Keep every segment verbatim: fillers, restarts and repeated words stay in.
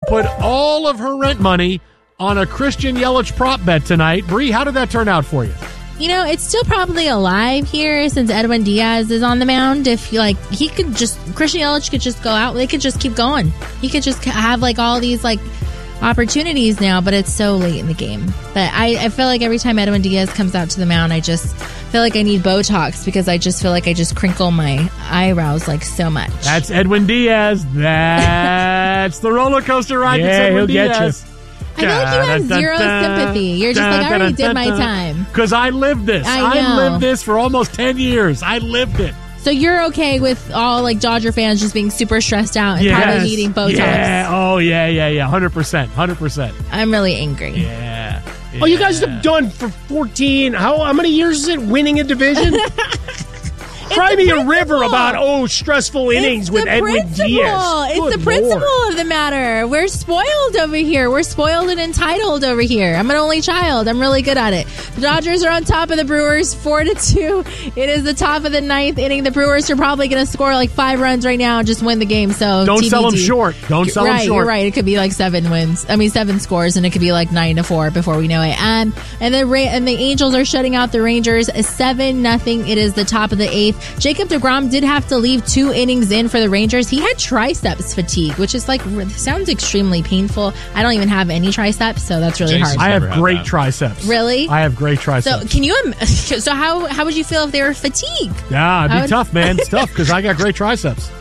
put all of her rent money on a Christian Yelich prop bet tonight. Bree, how did that turn out for you? You know, it's still probably alive here since Edwin Diaz is on the mound. If like he could just, Christian Yelich could just go out. They could just keep going. He could just have like all these like opportunities now, but it's so late in the game. But I, I feel like every time Edwin Diaz comes out to the mound, I just feel like I need Botox because I just feel like I just crinkle my eyebrows like so much. That's Edwin Diaz. That's the roller coaster ride. Yeah, that's Edwin he'll get Diaz. you. I feel like you have zero sympathy. You're just like, I already did my time. Because I lived this. I I know. lived this for almost ten years. I lived it. So you're okay with all like Dodger fans just being super stressed out and Yes. probably needing Botox? Yeah. Oh, yeah, yeah, yeah. one hundred percent. one hundred percent. I'm really angry. Yeah. Oh, you guys Yeah. have done for fourteen. How how many years is it winning a division? Cry me a river about, oh, stressful innings It's with the Edwin principle. Diaz. It's Good the principle Lord. of the matter. We're spoiled over here. We're spoiled and entitled over here. I'm an only child. I'm really good at it. The Dodgers are on top of the Brewers, four to two. It is the top of the ninth inning. The Brewers are probably going to score like five runs right now and just win the game. So Don't T B D. sell them short. Don't sell them Right, short. you're right. It could be like seven wins. I mean, seven scores, and it could be like nine to four before we know it. Um, and the Ra- and the Angels are shutting out the Rangers seven nothing. It is the top of the eighth. Jacob deGrom did have to leave two innings in for the Rangers. He had triceps fatigue, which is like sounds extremely painful. I don't even have any triceps, so that's really Jason's hard. I Never have had great that. triceps. Really? I have great triceps. So can you? Im- So how how would you feel if they were fatigued? yeah, it'd I be would- tough, man. It's tough because I got great triceps.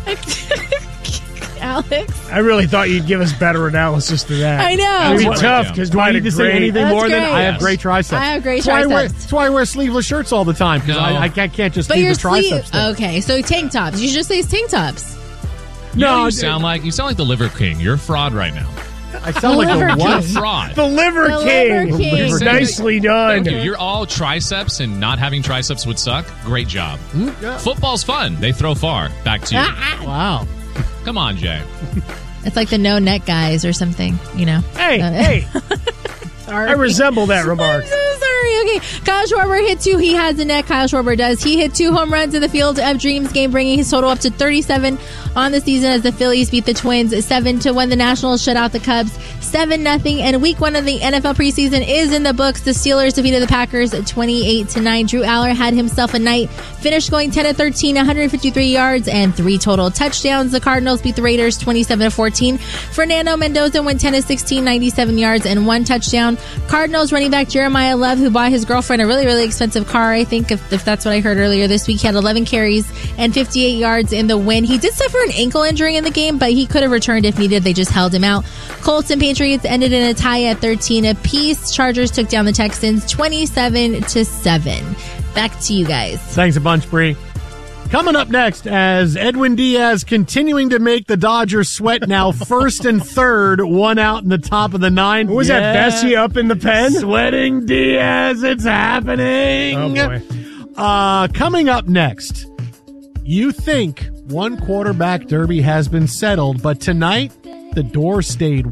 Alex, I really thought you'd give us better analysis to that. I know. It'd be What- tough because Do I Dwight need to say great. anything That's more than great. I have Yes. great triceps? I have great That's why I wear, triceps. that's why I wear sleeveless shirts all the time because No. I, I can't, can't just But leave your the triceps sleeve. there. Okay, so tank tops. You should just say it's tank tops. You know No, what you I- sound like? You sound like the Liver King. You're a fraud right now. I sound like Liver a King. You're a what? fraud. The Liver The King. Liver King. Liver King. Nicely done. Thank you. You're all triceps, and not having triceps would suck. Great job. Yeah. Football's fun. They throw far. Back to you. Wow. Come on, Jay. It's like the no net guys or something, you know. Hey, Uh, hey. Sorry. I resemble that remark. I'm so sorry. Okay, Kyle Schwarber hit two. He has a net. Kyle Schwarber does. He hit two home runs in the Field of Dreams game, bringing his total up to thirty-seven on the season as the Phillies beat the Twins seven to one. The Nationals shut out the Cubs seven nothing. And week one of the N F L preseason is in the books. The Steelers defeated the Packers twenty-eight to nine. Drew Aller had himself a night. Finished going ten to thirteen, one hundred fifty-three yards and three total touchdowns. The Cardinals beat the Raiders twenty-seven to fourteen. Fernando Mendoza went ten to sixteen, ninety-seven yards and one touchdown. Cardinals running back Jeremiah Love, who bought his girlfriend a really, really expensive car, I think, if, if that's what I heard earlier this week, he had eleven carries and fifty-eight yards in the win. He did suffer an ankle injury in the game, but he could have returned if needed. They just held him out. Colts and Patriots ended in a tie at thirteen apiece. Chargers took down the Texans twenty-seven to seven. Back to you guys. Thanks a bunch, Bree. Coming up next, as Edwin Diaz continuing to make the Dodgers sweat now first and third, one out in the top of the ninth. Who was that, Bessie up in the pen? Sweating Diaz, it's happening. Oh, boy. Uh, coming up next, you think one quarterback derby has been settled, but tonight the door stayed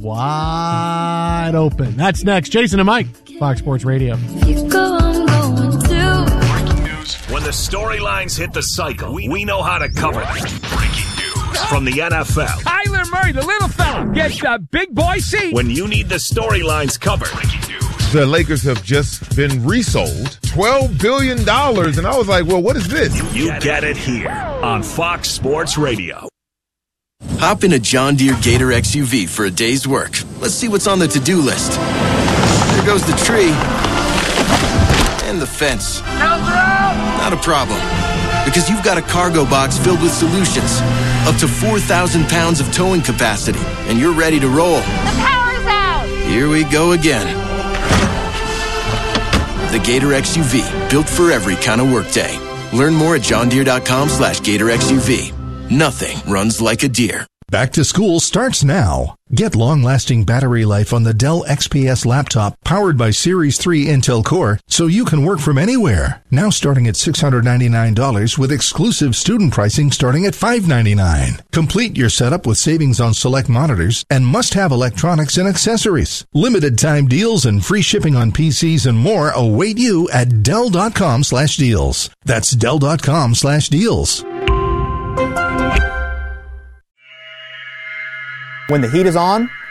wide open. That's next. Jason and Mike, Fox Sports Radio. You go, I'm going to. When the storylines hit the cycle, we, we know how to cover them. Breaking news from the N F L. Kyler Murray, the little fella, gets the big boy seat. When you need the storylines covered. Breaking news. The Lakers have just been resold twelve billion dollars, and I was like, well, what is this? You get it here on Fox Sports Radio. Hop in a John Deere Gator X U V for a day's work. Let's see what's on the to-do list. There goes the tree. And the fence. Not a problem. Because you've got a cargo box filled with solutions. Up to four thousand pounds of towing capacity. And you're ready to roll. The power's out. Here we go again. The Gator X U V. Built for every kind of workday. Learn more at johndeere.com slash Gator X U V. Nothing runs like a deer. Back to school starts now. Get long-lasting battery life on the Dell X P S laptop powered by Series three Intel Core so you can work from anywhere. Now starting at six hundred ninety-nine dollars with exclusive student pricing starting at five hundred ninety-nine dollars. Complete your setup with savings on select monitors and must-have electronics and accessories. Limited time deals and free shipping on P Cs and more await you at Dell.com slash deals. That's Dell.com slash deals. When the heat is on,